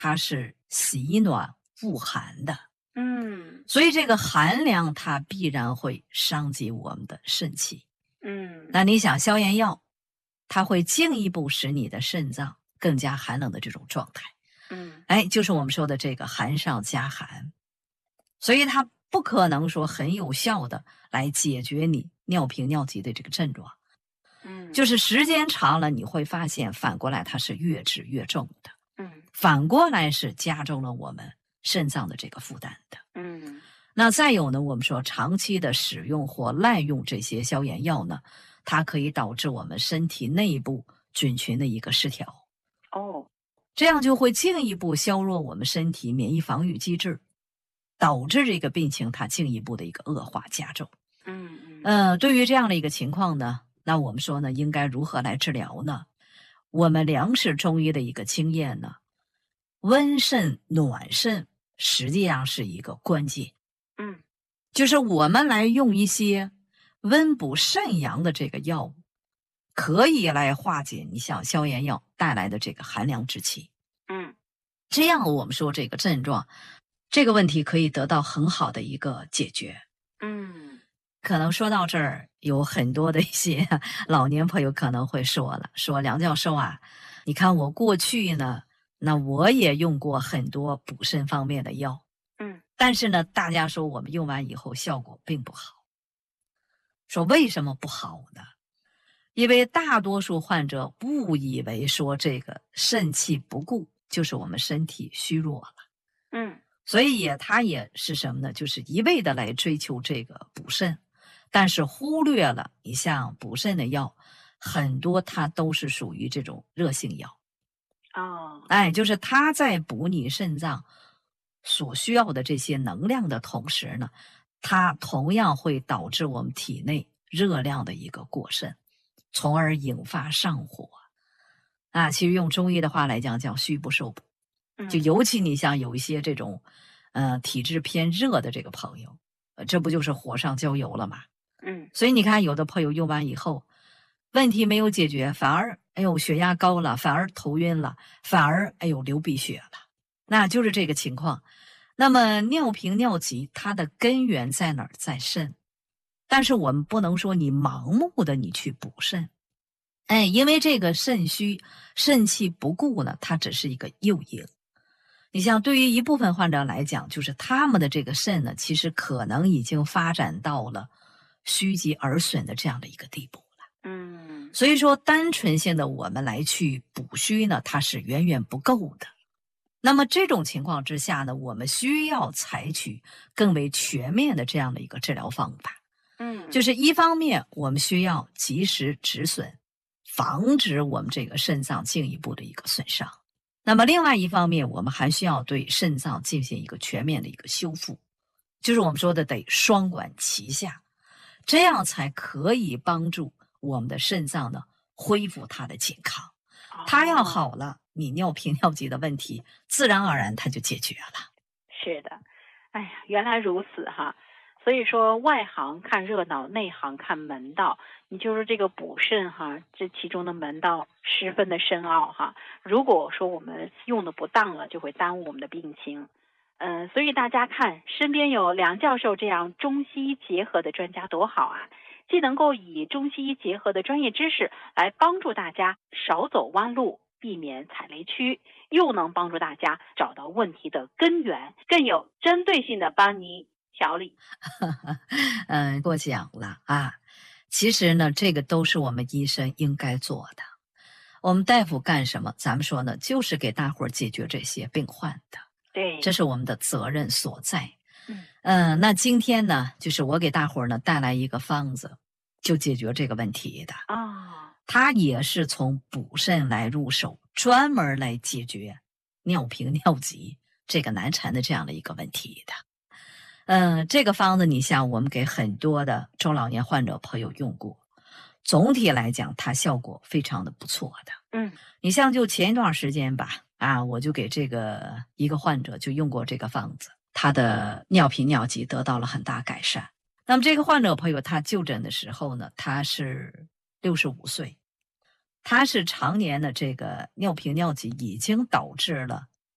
它是喜暖恶寒的。所以这个寒凉它必然会伤及我们的肾气。那你想消炎药，它会进一步使你的肾脏更加寒冷的这种状态。就是我们说的这个寒上加寒。所以它不可能说很有效的来解决你尿频尿急的这个症状。就是时间长了，你会发现反过来它是越治越重的。反过来是加重了我们肾脏的这个负担的。那再有呢，我们说长期的使用或滥用这些消炎药呢，它可以导致我们身体内部菌群的一个失调。这样就会进一步削弱我们身体免疫防御机制，导致这个病情它进一步的一个恶化加重。对于这样的一个情况呢，那我们说呢，应该如何来治疗呢？我们梁氏中医的一个经验呢，温肾暖肾实际上是一个关键。就是我们来用一些温补肾阳的这个药物，可以来化解你像消炎药带来的这个寒凉之气。这样我们说这个症状，这个问题可以得到很好的一个解决。可能说到这儿，有很多的一些老年朋友可能会说了，说梁教授啊，你看我过去呢，那我也用过很多补肾方面的药，但是呢，大家说我们用完以后效果并不好。说为什么不好呢？因为大多数患者误以为说这个肾气不固就是我们身体虚弱了。所以他也是什么呢？就是一味的来追求这个补肾，但是忽略了你像补肾的药，很多它都是属于这种热性药。就是它在补你肾脏所需要的这些能量的同时呢，它同样会导致我们体内热量的一个过剩，从而引发上火。其实用中医的话来讲，叫虚不受补。就尤其你像有一些这种体质偏热的这个朋友，这不就是火上浇油了吗？所以你看有的朋友用完以后问题没有解决，反而血压高了，反而头晕了，反而流鼻血了，那就是这个情况。那么尿频尿急它的根源在哪儿？在肾。但是我们不能说你盲目的你去补肾，因为这个肾虚肾气不固呢，它只是一个诱因。你像对于一部分患者来讲，就是他们的这个肾呢，其实可能已经发展到了虚极而损的这样的一个地步了。所以说单纯性的我们来去补虚呢，它是远远不够的。那么这种情况之下呢，我们需要采取更为全面的这样的一个治疗方法。就是一方面我们需要及时止损，防止我们这个肾脏进一步的一个损伤。那么另外一方面，我们还需要对肾脏进行一个全面的一个修复，就是我们说的得双管齐下，这样才可以帮助我们的肾脏呢恢复它的健康。它要好了，你尿频尿急的问题自然而然它就解决了。 是的，原来如此哈。所以说外行看热闹，内行看门道。你就是这个补肾哈，这其中的门道十分的深奥哈。如果说我们用的不当了，就会耽误我们的病情。所以大家看身边有梁教授这样中西医结合的专家多好啊，既能够以中西医结合的专业知识来帮助大家少走弯路，避免踩雷区，又能帮助大家找到问题的根源，更有针对性的帮你调理。 过奖了啊。其实呢，这个都是我们医生应该做的。我们大夫干什么？咱们说呢，就是给大伙儿解决这些病患的。 对， 这是我们的责任所在。那今天呢，就是我给大伙儿呢带来一个方子，就解决这个问题的。它也是从补肾来入手，专门来解决尿频尿急这个难缠的这样的一个问题的。这个方子你像我们给很多的中老年患者朋友用过，总体来讲它效果非常的不错的。你像就前一段时间吧，我就给这个一个患者就用过这个方子，他的尿频尿急得到了很大改善。那么这个患者朋友他就诊的时候呢，他是65岁，他是常年的这个尿频尿急已经导致了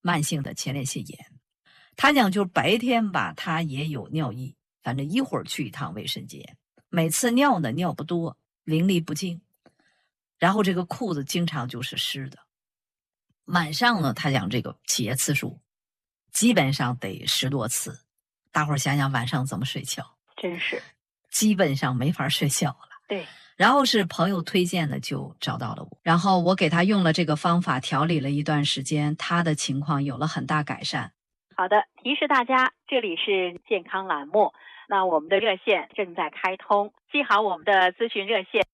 慢性的前列腺炎。他讲就白天吧，他也有尿意，反正一会儿去一趟卫生间，每次尿呢尿不多，淋漓不尽，然后这个裤子经常就是湿的。晚上呢，他讲这个起夜次数基本上得10多次。大伙儿想想晚上怎么睡觉？ 真是基本上没法睡觉了。 对。 然后是朋友推荐的，就找到了我，然后我给他用了这个方法调理了一段时间，他的情况有了很大改善。 好的，提示大家，这里是健康栏目，那我们的热线正在开通，记好我们的咨询热线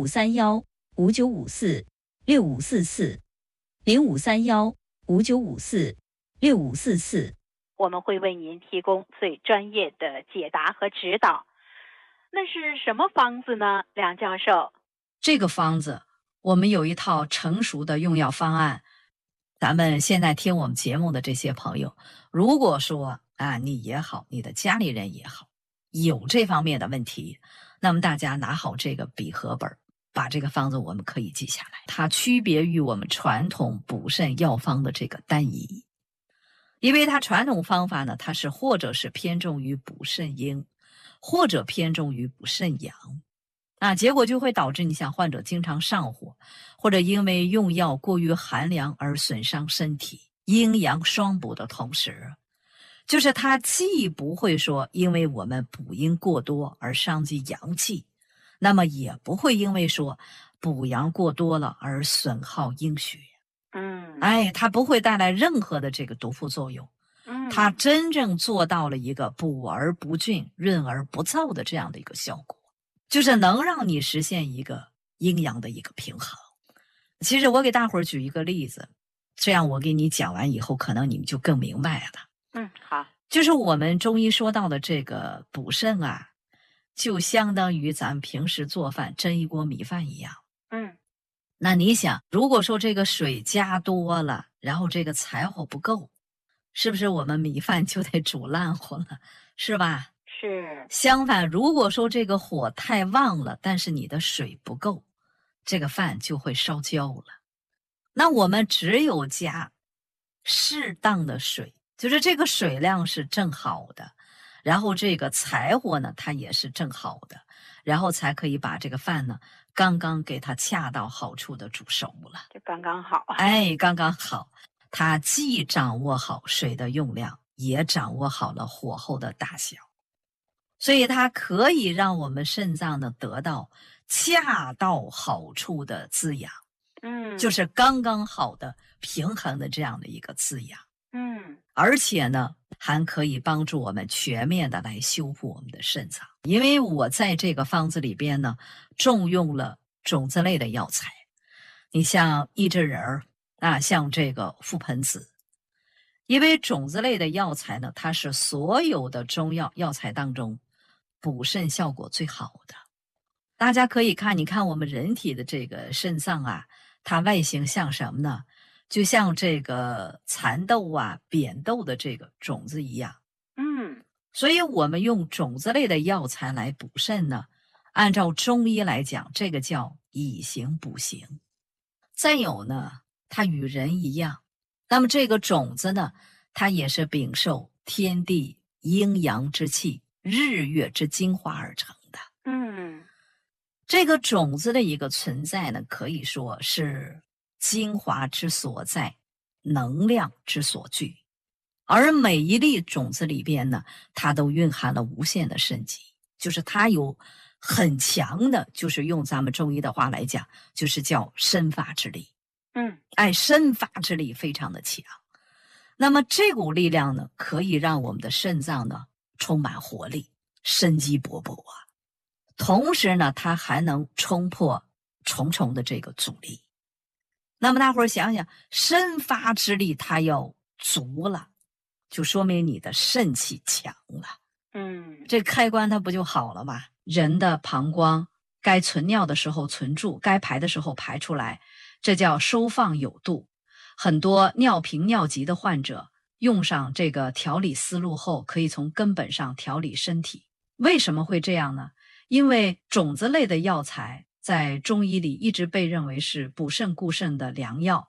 0531-5954-6544，0531-5954-6544， 我们会为您提供最专业的解答和指导。那是什么方子呢，梁教授？ 这个方子我们有一套成熟的用药方案。咱们现在听我们节目的这些朋友，如果说你也好，你的家里人也好，有这方面的问题，那么大家拿好这个笔和本，把这个方子我们可以记下来。它区别于我们传统补肾药方的这个单一，因为它传统方法呢，它是或者是偏重于补肾阴，或者偏重于补肾阳。结果就会导致你像患者经常上火，或者因为用药过于寒凉而损伤身体，阴阳双补的同时，就是它既不会说因为我们补阴过多而伤及阳气，那么也不会因为说补阳过多了而损耗阴血。它不会带来任何的这个毒副作用。它真正做到了一个补而不峻、润而不燥的这样的一个效果。就是能让你实现一个阴阳的一个平衡。其实我给大伙儿举一个例子，这样我给你讲完以后，可能你们就更明白了。 好。 就是我们中医说到的这个补肾就相当于咱们平时做饭蒸一锅米饭一样。那你想，如果说这个水加多了，然后这个柴火不够，是不是我们米饭就得煮烂乎了，是吧？ 是。 相反，如果说这个火太旺了，但是你的水不够，这个饭就会烧焦了。那我们只有加适当的水，就是这个水量是正好的，然后这个柴火呢，它也是正好的，然后才可以把这个饭呢，刚刚给它恰到好处的煮熟了。 就刚刚好。 刚刚好。它既掌握好水的用量，也掌握好了火候的大小。所以它可以让我们肾脏呢得到恰到好处的滋养，就是刚刚好的平衡的这样的一个滋养，而且呢还可以帮助我们全面的来修复我们的肾脏。因为我在这个方子里边呢重用了种子类的药材，你像益智仁像这个覆盆子，因为种子类的药材呢，它是所有的中药药材当中补肾效果最好的。大家可以看，你看我们人体的这个肾脏它外形像什么呢？就像这个蚕豆扁豆的这个种子一样。所以我们用种子类的药材来补肾呢，按照中医来讲，这个叫以形补形。再有呢，它与人一样，那么这个种子呢，它也是禀受天地阴阳之气、日月之精华而成的。这个种子的一个存在呢，可以说是精华之所在，能量之所聚。而每一粒种子里边呢，它都蕴含了无限的生机，就是它有很强的，就是用咱们中医的话来讲，就是叫生发之力。生发之力非常的强。那么这股力量呢，可以让我们的肾脏呢充满活力，生机勃勃同时呢，它还能冲破重重的这个阻力。那么大伙儿想想，生发之力它要足了，就说明你的肾气强了。这开关它不就好了吗？人的膀胱该存尿的时候存住，该排的时候排出来，这叫收放有度。很多尿频尿急的患者用上这个调理思路后，可以从根本上调理身体。为什么会这样呢？因为种子类的药材在中医里一直被认为是补肾固肾的良药。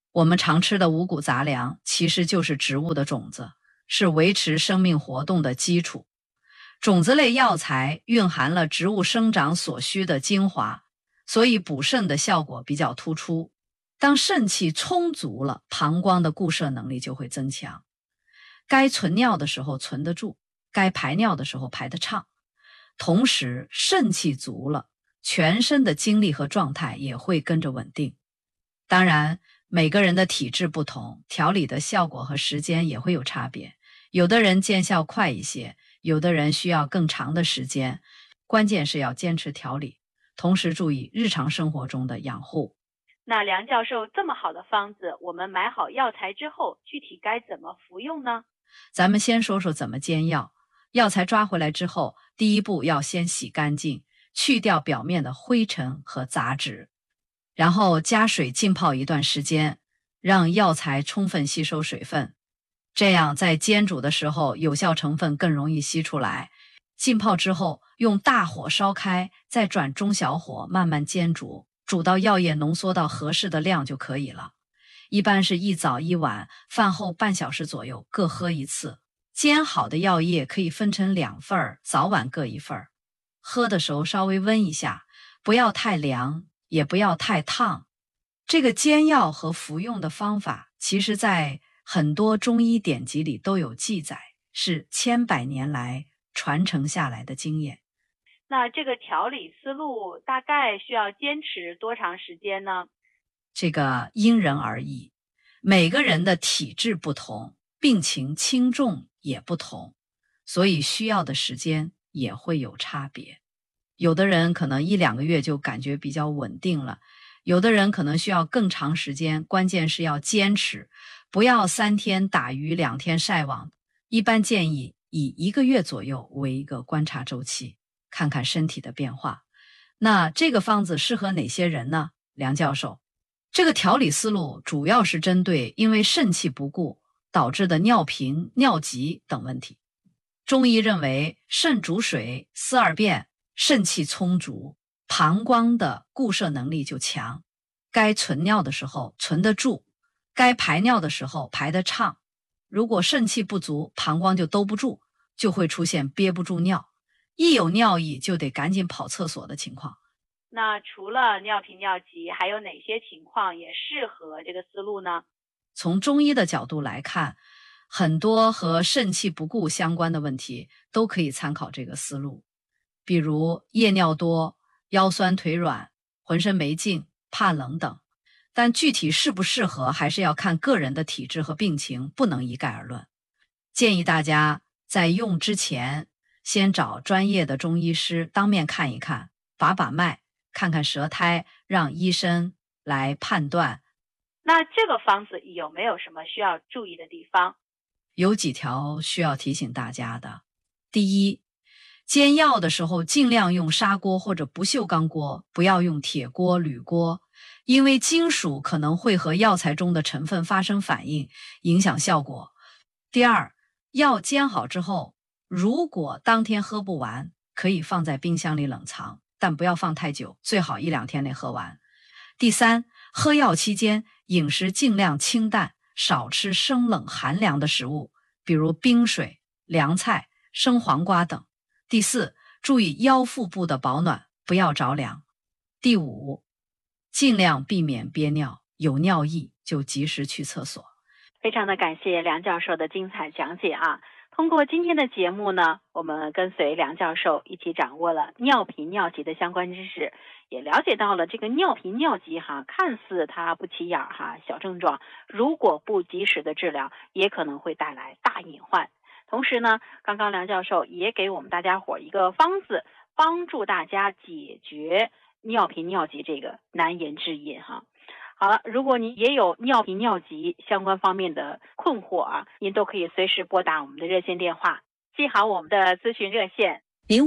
我们常吃的五谷杂粮其实就是植物的种子，是维持生命活动的基础。种子类药材蕴含了植物生长所需的精华，所以补肾的效果比较突出。当肾气充足了，膀胱的固摄能力就会增强，该存尿的时候存得住，该排尿的时候排得畅。同时肾气足了，全身的精力和状态也会跟着稳定。当然每个人的体质不同，调理的效果和时间也会有差别，有的人见效快一些，有的人需要更长的时间，关键是要坚持调理，同时注意日常生活中的养护。 那梁教授，这么好的方子，我们买好药材之后，具体该怎么服用呢？ 咱们先说说怎么煎药。药材抓回来之后，第一步要先洗干净，去掉表面的灰尘和杂质，然后加水浸泡一段时间，让药材充分吸收水分，这样在煎煮的时候有效成分更容易吸出来。浸泡之后用大火烧开，再转中小火慢慢煎煮，煮到药液浓缩到合适的量就可以了。一般是一早一晚，饭后半小时左右各喝一次。煎好的药液可以分成2份，早晚各1份。喝的时候稍微温一下，不要太凉，也不要太烫。这个煎药和服用的方法，其实在很多中医典籍里都有记载，是千百年来传承下来的经验。 那这个调理思路大概需要坚持多长时间呢？ 这个因人而异，每个人的体质不同，病情轻重也不同，所以需要的时间也会有差别。有的人可能1-2个月就感觉比较稳定了，有的人可能需要更长时间，关键是要坚持，不要3天打鱼2天晒网。一般建议以1个月左右为一个观察周期，看看身体的变化。那这个方子适合哪些人呢？梁教授，这个调理思路主要是针对因为肾气不固导致的尿频、尿急等问题。中医认为肾主水，司二便，肾气充足，膀胱的固摄能力就强，该存尿的时候存得住，该排尿的时候排得畅。如果肾气不足，膀胱就兜不住，就会出现憋不住尿，一有尿意就得赶紧跑厕所的情况。 那除了尿频尿急，还有哪些情况也适合这个思路呢？ 从中医的角度来看，很多和肾气不固相关的问题都可以参考这个思路，比如夜尿多、腰酸腿软、浑身没劲、怕冷等。但具体适不适合还是要看个人的体质和病情，不能一概而论。建议大家在用之前先找专业的中医师当面看一看，把把脉，看看舌苔，让医生来判断。 那这个方子有没有什么需要注意的地方？ 有几条需要提醒大家的。第一，煎药的时候尽量用砂锅或者不锈钢锅，不要用铁锅、铝锅，因为金属可能会和药材中的成分发生反应，影响效果。第二，药煎好之后，如果当天喝不完，可以放在冰箱里冷藏，但不要放太久，最好1-2天内喝完。第三，喝药期间饮食尽量清淡，少吃生冷寒凉的食物，比如冰水、凉菜、生黄瓜等。第四，注意腰腹部的保暖，不要着凉。第五，尽量避免憋尿，有尿意就及时去厕所。 非常的感谢梁教授的精彩讲解啊！通过今天的节目呢，我们跟随梁教授一起掌握了尿频尿急的相关知识，也了解到了这个尿频尿急看似它不起眼小症状，如果不及时的治疗，也可能会带来大隐患。同时呢，刚刚梁教授也给我们大家伙一个方子，帮助大家解决尿频尿急这个难言之隐好了，如果您也有尿频尿急相关方面的困惑您都可以随时拨打我们的热线电话，记好我们的咨询热线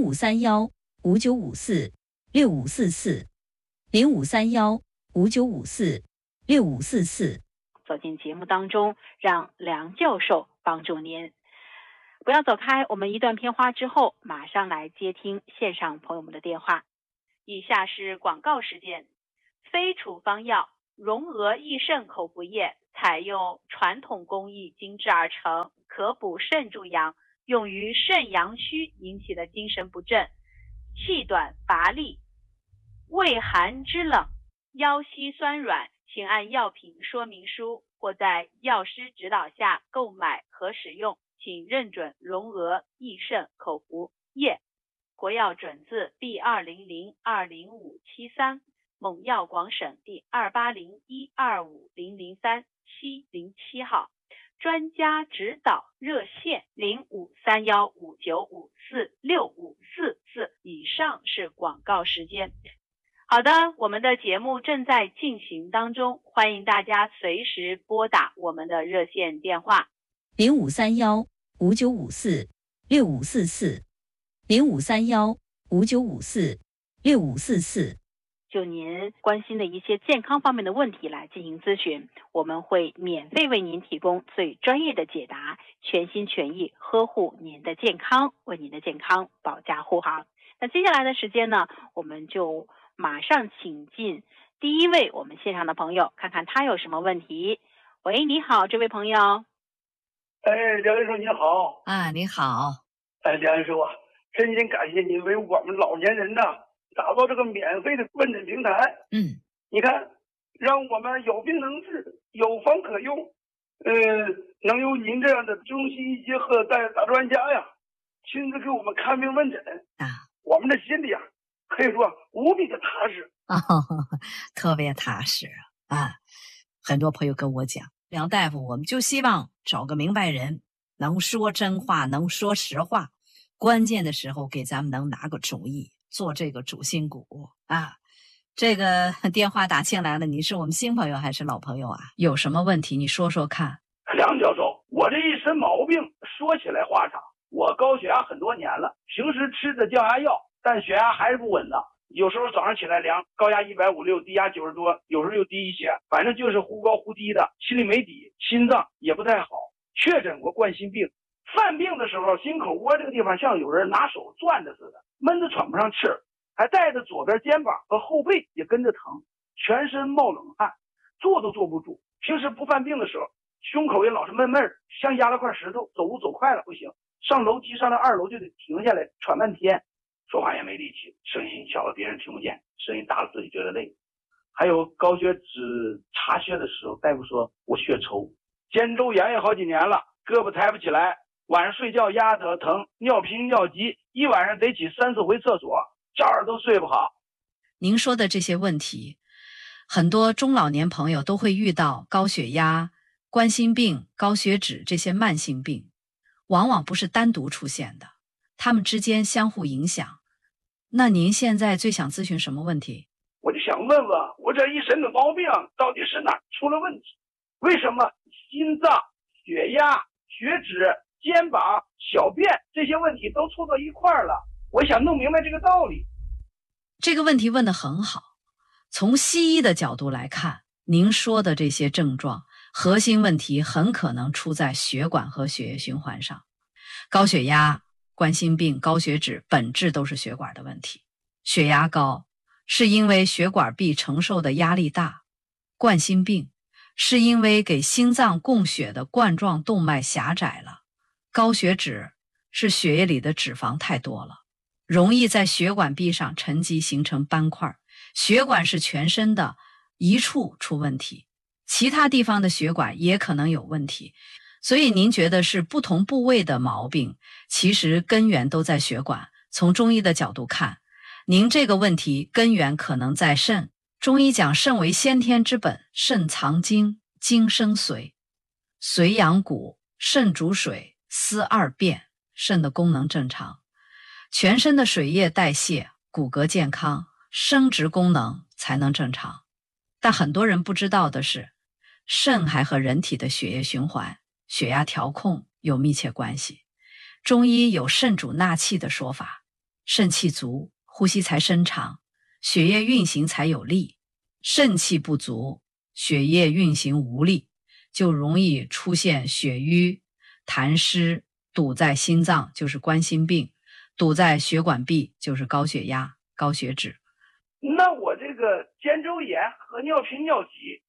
0531-5954-6544 0531-5954-6544。 走进节目当中，让梁教授帮助您。不要走开，我们一段片花之后，马上来接听线上朋友们的电话。以下是广告时间，非处方药绒额益肾口服液采用传统工艺精制而成，可补肾助阳，用于肾阳虚引起的精神不振、气短乏力、畏寒肢冷、腰膝酸软，请按药品说明书或在药师指导下购买和使用，请认准绒额益肾口服液，国药准字 B200-20573，蒙药广省第280125003-707号，专家指导热线053159546544。以上是广告时间。好的，我们的节目正在进行当中，欢迎大家随时拨打我们的热线电话 0531-5954-6544，0531-5954-6544。 就您关心的一些健康方面的问题来进行咨询，我们会免费为您提供最专业的解答，全心全意呵护您的健康，为您的健康保驾护航。那接下来的时间呢，我们就马上请进第一位我们线上的朋友，看看他有什么问题。喂，你好，这位朋友。 梁教授你好。 啊，你好。 梁教授啊，真心感谢你为我们老年人打造这个免费的问诊平台。你看，让我们有病能治，有方可用。能有您这样的中西医结合的大专家呀，亲自给我们看病问诊我们的心里可以说无比的踏实特别踏实很多朋友跟我讲，梁大夫，我们就希望找个明白人，能说真话，能说实话，关键的时候给咱们能拿个主意，做这个主心骨这个电话打进来了，你是我们新朋友还是老朋友有什么问题你说说看。 梁教授，我这一身毛病说起来话长，我高血压很多年了，平时吃的降压药，但血压还是不稳的，有时候早上起来量高压156，低压90多，有时候又低一些，反正就是忽高忽低的，心里没底，心脏也不太好，确诊过冠心病。犯病的时候，心口窝这个地方像有人拿手攥着似的，闷得喘不上气儿，还带着左边肩膀和后背也跟着疼，全身冒冷汗，坐都坐不住。平时不犯病的时候，胸口也老是闷闷，像压了块石头，走路走快了不行，上楼梯上到2楼就得停下来喘半天，说话也没力气，声音小了别人听不见，声音大了自己觉得累。还有高血脂查血的时候，大夫说我血稠，肩周炎也好几年了，胳膊抬不起来，晚上睡觉压得疼，尿频尿急，一晚上得起3、4回厕所，觉儿都睡不好。 您说的这些问题，很多中老年朋友都会遇到，高血压、冠心病、高血脂这些慢性病，往往不是单独出现的，它们之间相互影响。那您现在最想咨询什么问题？ 我就想问问，我这一身的毛病到底是哪出了问题？为什么心脏、血压、血脂、肩膀、小便这些问题都凑到一块儿了？我想弄明白这个道理。 这个问题问得很好。从西医的角度来看，您说的这些症状，核心问题很可能出在血管和血液循环上。高血压、冠心病、高血脂本质都是血管的问题。血压高是因为血管壁承受的压力大，冠心病是因为给心脏供血的冠状动脉狭窄了，高血脂是血液里的脂肪太多了，容易在血管壁上沉积形成斑块。血管是全身的一处出问题，其他地方的血管也可能有问题。所以您觉得是不同部位的毛病，其实根源都在血管。从中医的角度看，您这个问题根源可能在肾。中医讲肾为先天之本，肾藏精，精生髓，髓养骨，肾主水，司二便，肾的功能正常，全身的水液代谢，骨骼健康，生殖功能才能正常。但很多人不知道的是，肾还和人体的血液循环、血压调控有密切关系。中医有肾主纳气的说法，肾气足，呼吸才深长，血液运行才有力。肾气不足，血液运行无力，就容易出现血瘀、痰湿，堵在心脏就是冠心病，堵在血管壁就是高血压、高血脂。 那我这个肩周炎和尿频尿急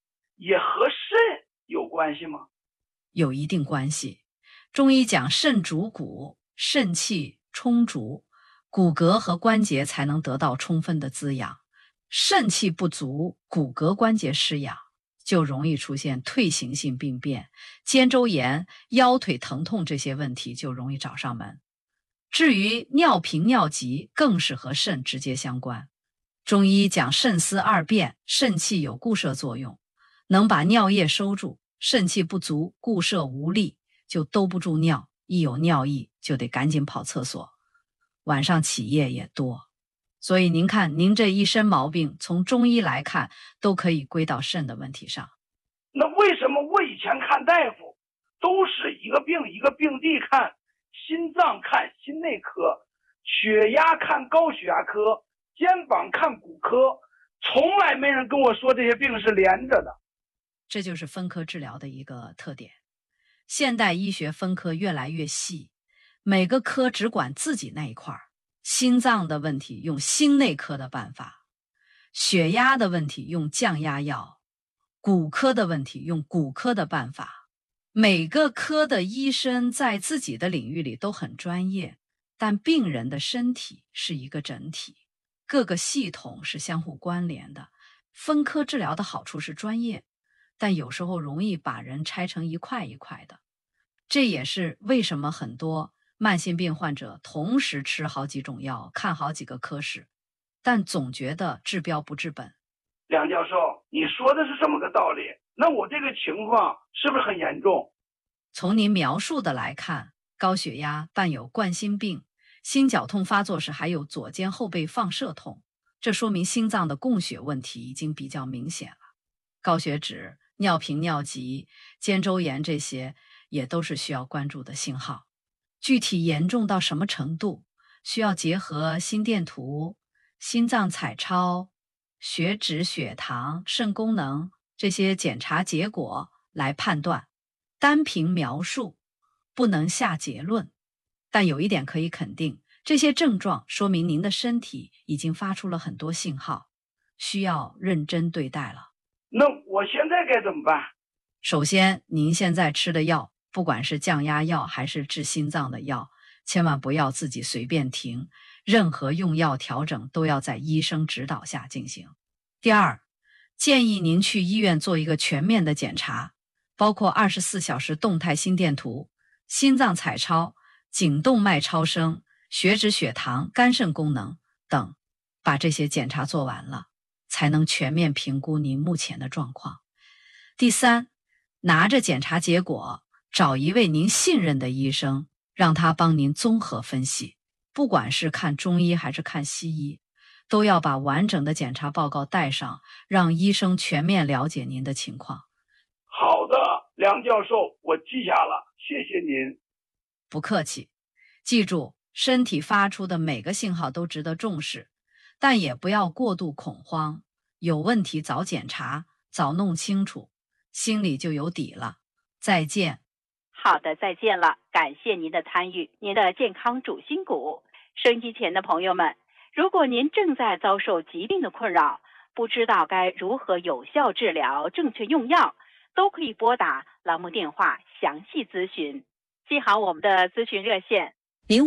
也和肾有关系吗？ 有一定关系。中医讲肾主骨，肾气充足，骨骼和关节才能得到充分的滋养。肾气不足，骨骼关节失养，就容易出现退行性病变，肩周炎、腰腿疼痛这些问题就容易找上门。至于尿频尿急，更是和肾直接相关。中医讲肾丝二便，肾气有固摄作用，能把尿液收住，肾气不足，固摄无力，就兜不住尿，一有尿意就得赶紧跑厕所，晚上起夜也多。所以您看，您这一身毛病从中医来看都可以归到肾的问题上。 那为什么我以前看大夫都是一个病一个病地看，心脏看心内科，血压看高血压科，肩膀看骨科，从来没人跟我说这些病是连着的？ 这就是分科治疗的一个特点。现代医学分科越来越细，每个科只管自己那一块儿。心脏的问题用心内科的办法，血压的问题用降压药，骨科的问题用骨科的办法。每个科的医生在自己的领域里都很专业，但病人的身体是一个整体，各个系统是相互关联的。分科治疗的好处是专业，但有时候容易把人拆成一块一块的。这也是为什么很多慢性病患者同时吃好几种药，看好几个科室，但总觉得治标不治本。 梁教授，你说的是这么个道理，那我这个情况是不是很严重？ 从您描述的来看，高血压伴有冠心病，心绞痛发作时还有左肩后背放射痛，这说明心脏的供血问题已经比较明显了。高血脂、尿频尿急、肩周炎这些也都是需要关注的信号。具体严重到什么程度，需要结合心电图、心脏彩超、血脂、血糖、肾功能这些检查结果来判断。单凭描述不能下结论，但有一点可以肯定，这些症状说明您的身体已经发出了很多信号，需要认真对待了。 那我现在该怎么办？ 首先，您现在吃的药，不管是降压药还是治心脏的药，千万不要自己随便停，任何用药调整都要在医生指导下进行。第二，建议您去医院做一个全面的检查，包括24小时动态心电图、心脏彩超、颈动脉超声、血脂、血糖、肝肾功能等，把这些检查做完了，才能全面评估您目前的状况。第三，拿着检查结果，找一位您信任的医生，让他帮您综合分析，不管是看中医还是看西医，都要把完整的检查报告带上，让医生全面了解您的情况。 好的，梁教授，我记下了，谢谢您。 不客气。记住，身体发出的每个信号都值得重视，但也不要过度恐慌，有问题早检查，早弄清楚，心里就有底了。再见。 好的，再见了，感谢您的参与，您的健康主心骨。收音机前的朋友们，如果您正在遭受疾病的困扰，不知道该如何有效治疗、正确用药，都可以拨打栏目电话详细咨询。记好我们的咨询热线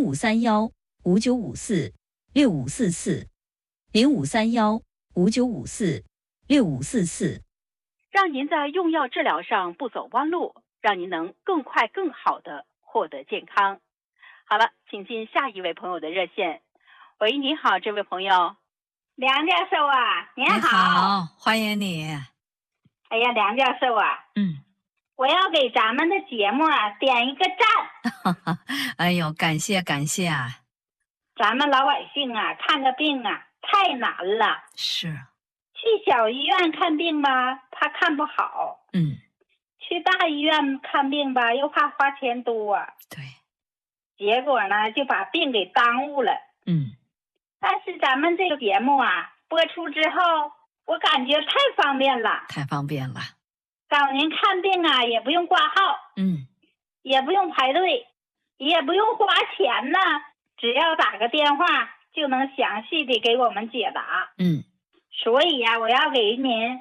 0531-5954-6544，0531-5954-6544， 让您在用药治疗上不走弯路，让您能更快更好地获得健康。好了，请进下一位朋友的热线。喂，你好，这位朋友。 梁教授啊，您好。 你好，欢迎你。 哎呀，梁教授啊，我要给咱们的节目啊点一个赞。 哎呦，感谢感谢啊！ 咱们老百姓啊，看个病啊太难了。 是。 去小医院看病吧，怕看不好。去大医院看病吧，又怕花钱多。 对。 结果呢，就把病给耽误了。但是咱们这个节目啊，播出之后，我感觉太方便了。 太方便了。 找您看病啊，也不用挂号。也不用排队，也不用花钱呢，只要打个电话就能详细的给我们解答。所以呀，我要给您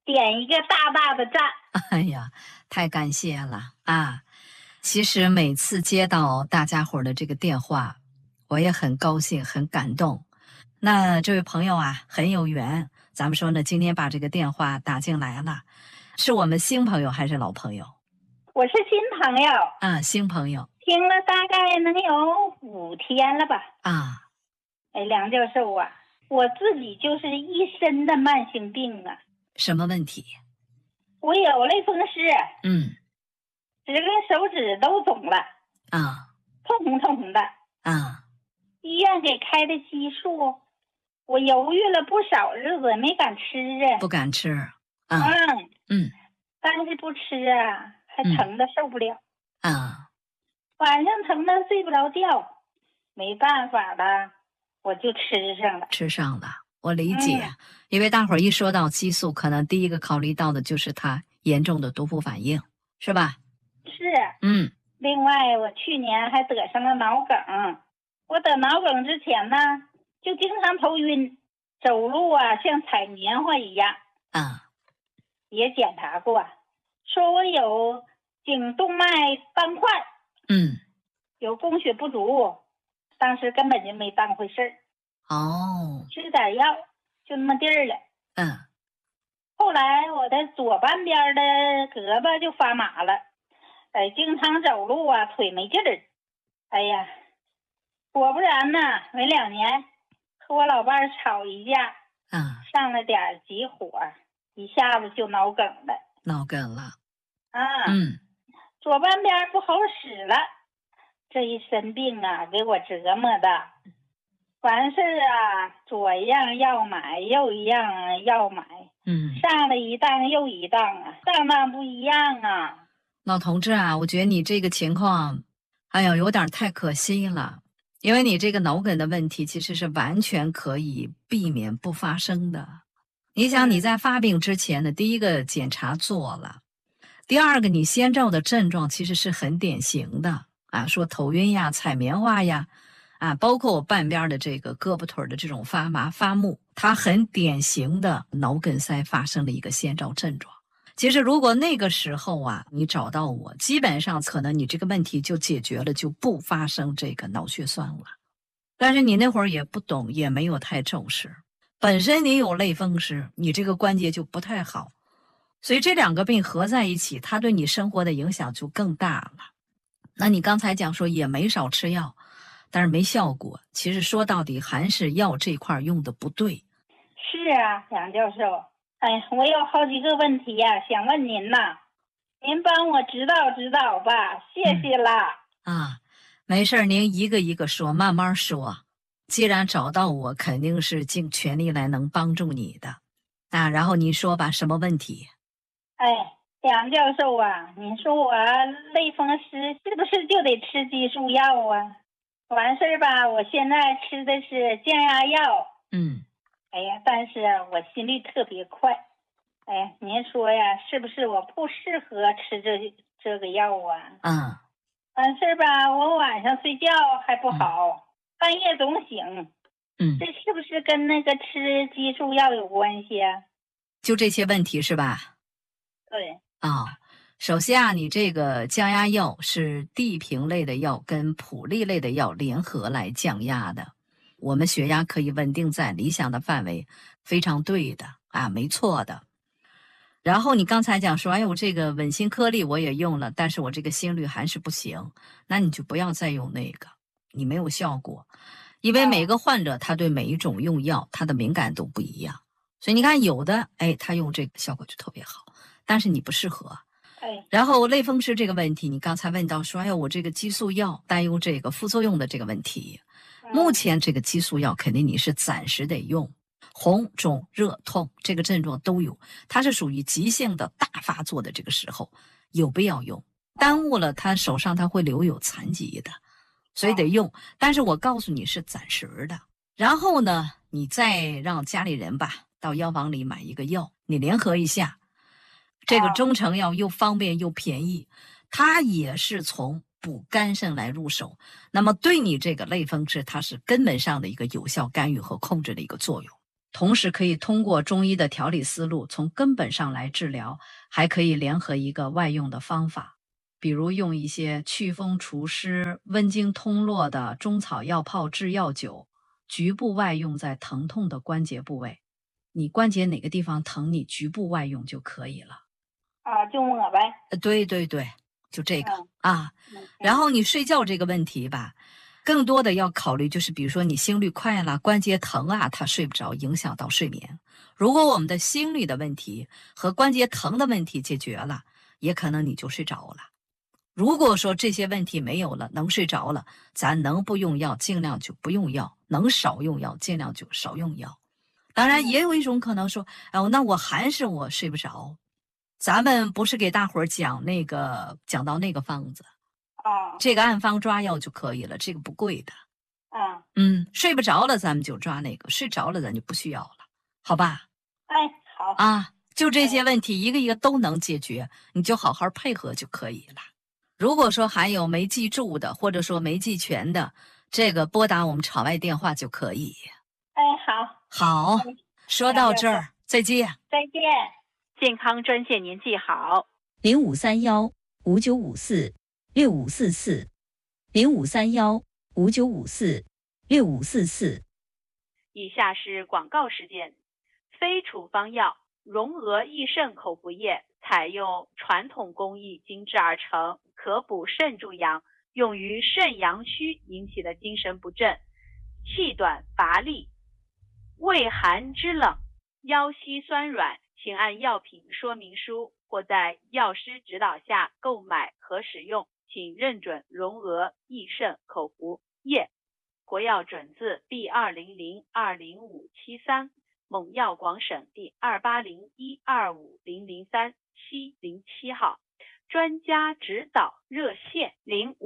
点一个大大的赞。 哎呀，太感谢了啊！其实每次接到大家伙的这个电话，我也很高兴，很感动。那这位朋友啊，很有缘，咱们说呢，今天把这个电话打进来了，是我们新朋友还是老朋友？ 我是新朋友啊，新朋友， 听了大概能有5天了吧？ 啊， 哎，梁教授啊，我自己就是一身的慢性病啊。 什么问题？ 我有类风湿，10根手指都肿了， 啊， 痛红痛红的， 啊， 医院给开的激素，我犹豫了不少日子，没敢吃啊。 不敢吃，啊， 但是不吃啊，还疼的受不了，晚上疼的睡不着觉，没办法了，我就吃上了。 我理解，因为大伙儿一说到激素，可能第一个考虑到的就是它严重的毒副反应，是吧？ 是，另外，我去年还得上了脑梗。我得脑梗之前呢，就经常头晕，走路啊像踩棉花一样。也检查过，说我有颈动脉斑块，有供血不足，当时根本就没当回事儿。吃点药就那么地儿了。后来我的左半边的胳膊就发麻了，经常走路啊腿没劲儿。哎呀，果不然呢，没2年和我老伴儿吵一架，上了点急火，一下子就脑梗了。左半边不好使了，这一身病啊给我折磨的。完事啊，左一样要买，右一样要买，上了一当又一当啊，当不一样啊。 老同志啊，我觉得你这个情况，哎呀，有点太可惜了，因为你这个脑梗的问题其实是完全可以避免不发生的。你想你在发病之前的第一个检查做了，第二个你先兆的症状其实是很典型的啊，说头晕呀、踩棉花呀。包括我半边的这个胳膊腿的这种发麻发木，它很典型的脑梗塞发生的一个先兆症状。其实如果那个时候啊，你找到我，基本上可能你这个问题就解决了，就不发生这个脑血栓了。但是你那会儿也不懂，也没有太重视，本身你有类风湿，你这个关节就不太好，所以这2个病合在一起，它对你生活的影响就更大了。那你刚才讲说也没少吃药，但是没效果，其实说到底还是药这块用的不对。 是啊，杨教授，我有好几个问题呀，想问您呐，您帮我指导指导吧，谢谢啦。 没事，您一个一个说，慢慢说。既然找到我，肯定是尽全力来能帮助你的。然后你说吧，什么问题？ 杨教授啊，您说我类风湿是不是就得吃激素药啊？完事儿吧，我现在吃的是降压药。但是我心率特别快。您说呀，是不是我不适合吃这个药啊？完事儿吧，我晚上睡觉还不好，半夜总醒。这是不是跟那个吃激素药有关系啊？ 就这些问题是吧？ 对。 首先你这个降压药是地平类的药跟普利类的药联合来降压的，我们血压可以稳定在理想的范围，非常对的没错的。然后你刚才讲说，我这个稳心颗粒我也用了，但是我这个心率还是不行，那你就不要再用那个，你没有效果。因为每个患者他对每一种用药他的敏感度不一样，所以你看有的他用这个效果就特别好，但是你不适合。然后类风湿这个问题，你刚才问到说，我这个激素药担忧这个副作用的这个问题。目前这个激素药肯定你是暂时得用，红肿热痛这个症状都有，它是属于急性的大发作的这个时候有必要用，耽误了他手上他会留有残疾的，所以得用。但是我告诉你是暂时的。然后呢，你再让家里人吧到药房里买一个药，你联合一下。这个中成药又方便又便宜，它也是从补肝肾来入手，那么对你这个类风湿它是根本上的一个有效干预和控制的一个作用。 同时可以通过中医的调理思路从根本上来治疗，还可以联合一个外用的方法，比如用一些祛风除湿、温经通络的中草药泡制药酒，局部外用在疼痛的关节部位。你关节哪个地方疼，你局部外用就可以了。 就抹呗。 对对对，就这个然后你睡觉这个问题吧，更多的要考虑就是比如说你心率快了，关节疼啊，它睡不着，影响到睡眠。如果我们的心率的问题和关节疼的问题解决了，也可能你就睡着了。如果说这些问题没有了，能睡着了，咱能不用药尽量就不用药，能少用药尽量就少用药。当然也有一种可能说，那我还是我睡不着。咱们不是给大伙儿讲到那个方子这个按方抓药就可以了，这个不贵的。睡不着了咱们就抓那个，睡着了咱就不需要了，好吧？ 好就这些问题一个一个都能解决，你就好好配合就可以了。如果说还有没记住的，或者说没记全的，这个拨打我们场外电话就可以。好，说到这儿，再见。 再见。 健康专线您记好 053159546544 053159546544。 以下是广告时间。非处方药荣额益肾口服液采用传统工艺精制而成，可补肾助阳，用于肾阳虚引起的精神不振、气短乏力、畏寒肢冷、腰膝酸软，请按药品说明书或在药师指导下购买和使用，请认准荣额益肾口服液。国药准字 B200-20573，蒙药广省第280125003-707号。专家指导热线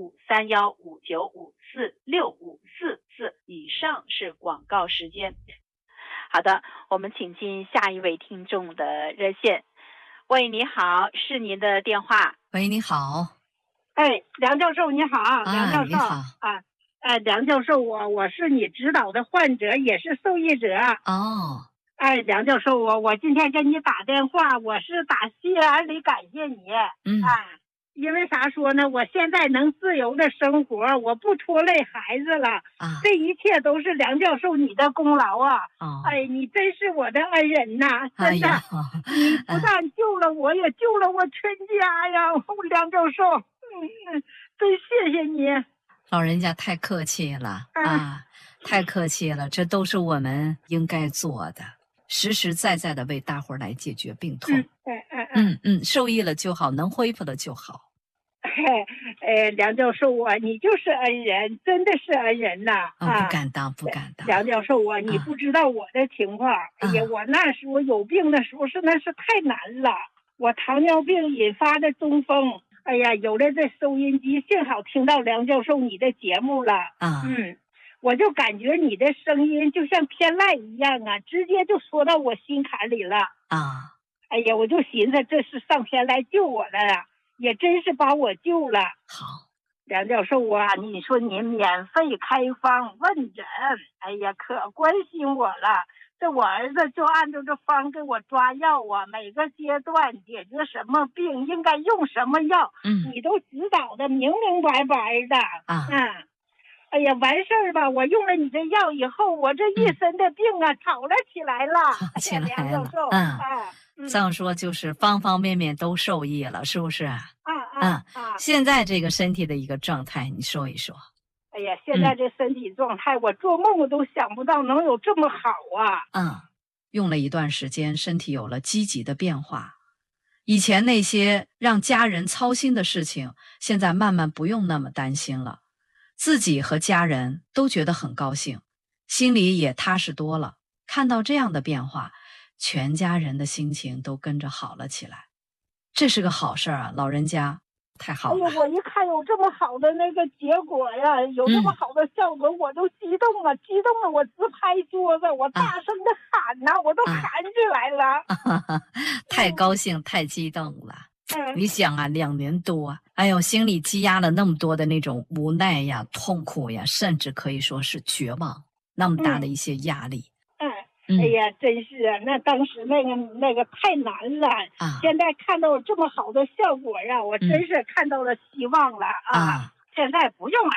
053159546544。以上是广告时间。好的，我们请进下一位听众的热线。喂，你好，是您的电话。 喂，你好。 梁教授你好。梁教授你好梁教授，我是你指导的患者，也是受益者。梁教授，我今天跟你打电话，我是打心眼里感谢你。因为啥说呢？我现在能自由的生活，我不拖累孩子了。这一切都是梁教授你的功劳啊！你真是我的恩人呐！真的，你不但救了我，也救了我全家呀！梁教授，真谢谢你。 老人家太客气了太客气了，这都是我们应该做的，实实在在的为大伙儿来解决病痛。受益了就好，能恢复了就好。 梁教授你就是恩人，真的是恩人呐！ 不敢当。 梁教授你不知道我的情况。我那时候有病的时候那是太难了，我糖尿病引发的中风。有了这收音机，幸好听到梁教授你的节目了。我就感觉你的声音就像天籁一样直接就说到我心坎里了。我就寻思这是上天来救我的了，也真是把我救了。 好， 梁教授你说您免费开方问诊，可关心我了。这我儿子就按照这方给我抓药每个阶段解决什么病应该用什么药，你都指导的明明白白的。完事儿吧，我用了你这药以后，我这一身的病好了起来了。梁教授这样说就是方方面面都受益了，是不是？现在这个身体的一个状态你说一说。 现在这身体状态我做梦我都想不到能有这么好用了一段时间，身体有了积极的变化。以前那些让家人操心的事情，现在慢慢不用那么担心了，自己和家人都觉得很高兴，心里也踏实多了。看到这样的变化，全家人的心情都跟着好了起来，这是个好事儿老人家太好了。 我一看有这么好的那个结果呀，有这么好的效果，我都激动了，我直拍桌子，我大声的喊我都喊起来了。 太高兴太激动了。你想2年多，心里积压了那么多的那种无奈呀、痛苦呀，甚至可以说是绝望，那么大的一些压力。 哎呀，真是啊，那当时那个太难了啊！现在看到这么好的效果呀，我真是看到了希望了啊！现在不用